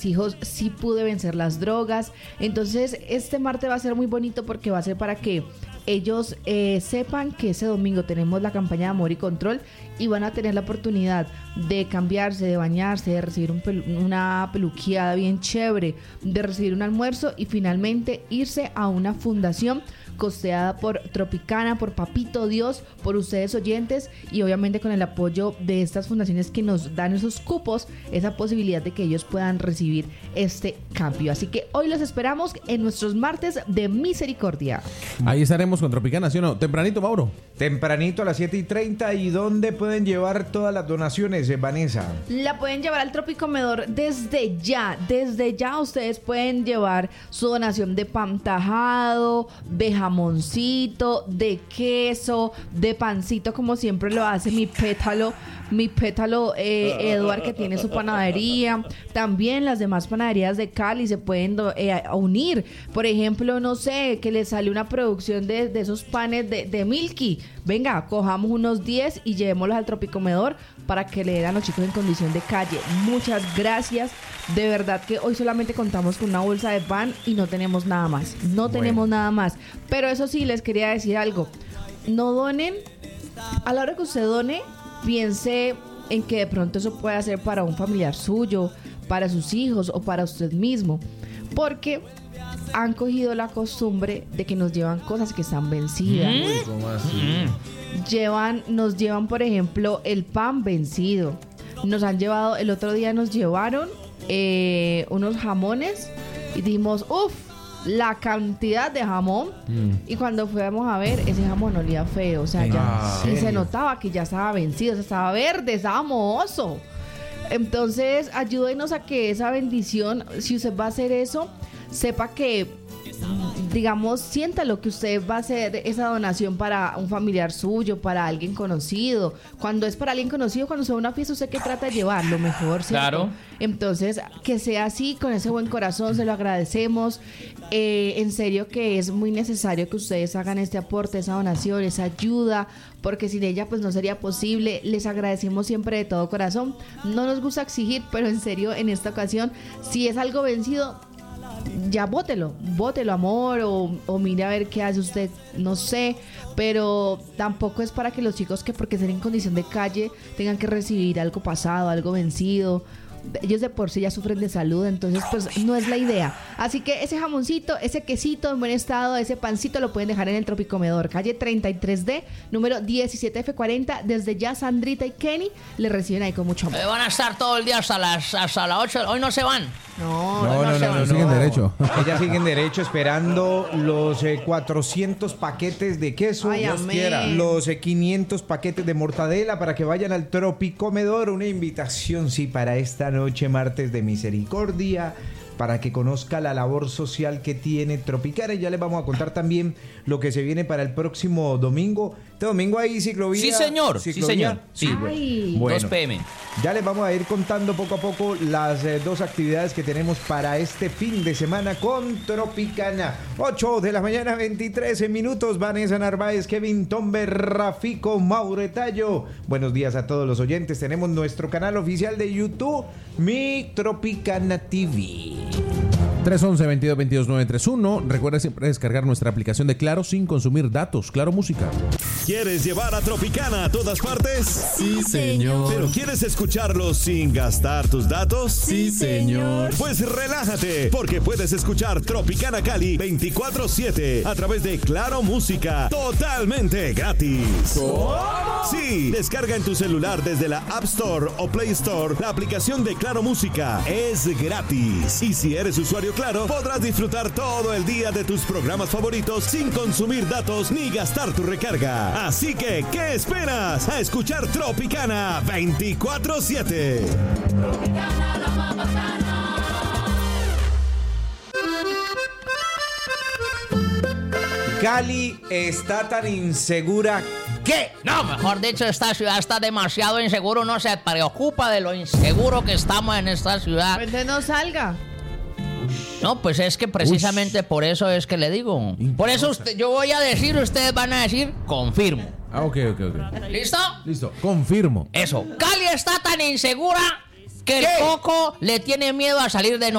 hijos sí pude vencer las drogas. Entonces este martes va a ser muy bonito porque va a ser para que ellos sepan que ese domingo tenemos la campaña de Amor y Control y van a tener la oportunidad de cambiarse, de bañarse, de recibir una peluqueada bien chévere, de recibir un almuerzo y finalmente irse a una fundación costeada por Tropicana, por Papito Dios, por ustedes oyentes y obviamente con el apoyo de estas fundaciones que nos dan esos cupos, esa posibilidad de que ellos puedan recibir este cambio. Así que hoy los esperamos en nuestros martes de misericordia. Ahí estaremos con Tropicana, ¿sí o no? Tempranito, Mauro. Tempranito a las 7:30. ¿Y dónde pueden llevar todas las donaciones, Vanessa? La pueden llevar al Tropicomedor desde ya. Desde ya ustedes pueden llevar su donación de pan tajado, de jamoncito, de queso, de pancito, como siempre lo hace mi pétalo Eduard, que tiene su panadería. También las demás panaderías de Cali se pueden unir. Por ejemplo, no sé, que les sale una producción de esos panes de Milky. Venga, cojamos unos 10 y llevémoslos al Tropicomedor para que le den a los chicos en condición de calle. Muchas gracias. De verdad que hoy solamente contamos con una bolsa de pan y no tenemos nada más. Tenemos nada más. Pero eso sí, les quería decir algo. No donen. A la hora que usted done, piense en que de pronto eso puede ser para un familiar suyo, para sus hijos o para usted mismo. Porque han cogido la costumbre de que nos llevan cosas que están vencidas. ¿Cómo así? Nos llevan, por ejemplo, el pan vencido. El otro día nos llevaron unos jamones y dijimos, la cantidad de jamón. Y cuando fuimos a ver, ese jamón olía feo. O sea, y se notaba que ya estaba vencido, estaba verde, estaba mohoso. Entonces, ayúdenos a que esa bendición, si usted va a hacer eso, sepa que, digamos, sienta lo que usted va a hacer esa donación para un familiar suyo, para alguien conocido. Cuando es para alguien conocido, cuando se va a una fiesta, usted que trata de llevar lo mejor, ¿cierto? Claro. Entonces, que sea así, con ese buen corazón, se lo agradecemos. En serio que es muy necesario que ustedes hagan este aporte, esa donación, esa ayuda, porque sin ella pues no sería posible. Les agradecemos siempre de todo corazón. No nos gusta exigir, pero en serio, en esta ocasión, si es algo vencido, ya bótelo, amor, o mire a ver qué hace usted, no sé, pero tampoco es para que los chicos que porque estén en condición de calle tengan que recibir algo pasado, algo vencido. Ellos de por sí ya sufren de salud, entonces pues no es la idea. Así que ese jamoncito, ese quesito en buen estado, ese pancito lo pueden dejar en el Tropicomedor, calle 33D, número 17F40. Desde ya Sandrita y Kenny le reciben ahí con mucho amor. Van a estar todo el día hasta las 8. Hoy no se van. No, siguen derecho. Ellas siguen derecho esperando los 400 paquetes de queso, Ay, Dios amén. quiera, los 500 paquetes de mortadela para que vayan al Tropicomedor. Una invitación, sí, para esta noche, martes de misericordia, para que conozca la labor social que tiene Tropicana. Y ya les vamos a contar también lo que se viene para el próximo domingo. Este domingo hay ciclovía. Sí, señor. Sí, Bueno, 2 p.m. Ya les vamos a ir contando poco a poco las dos actividades que tenemos para este fin de semana con Tropicana. 8 de la mañana, 23 minutos. Vanessa Narváez, Kevin Tomber, Rafico, Mauretallo. Buenos días a todos los oyentes. Tenemos nuestro canal oficial de YouTube, Mi Tropicana TV. 311-2222-931. Recuerda siempre descargar nuestra aplicación de Claro sin consumir datos. Claro Música. ¿Quieres llevar a Tropicana a todas partes? Sí, señor. ¿Pero quieres escucharlos sin gastar tus datos? Sí, señor. Pues relájate, porque puedes escuchar Tropicana Cali 24/7 a través de Claro Música, totalmente gratis. ¿Cómo? Sí, descarga en tu celular desde la App Store o Play Store la aplicación de Claro Música. Es gratis. Y si eres usuario Claro, podrás disfrutar todo el día de tus programas favoritos sin consumir datos ni gastar tu recarga. Así que, ¿qué esperas? A escuchar Tropicana 24/7. Tropicana, la más bacana. Cali está tan insegura que... No, mejor dicho, esta ciudad está demasiado insegura. Uno se preocupa de lo inseguro que estamos en esta ciudad. Pues no salga. No, pues es que precisamente por eso es que le digo. Por eso yo voy a decir, ustedes van a decir, confirmo. Ok. ¿Listo? Listo, confirmo. Eso. Cali está tan insegura Que el coco le tiene miedo a salir de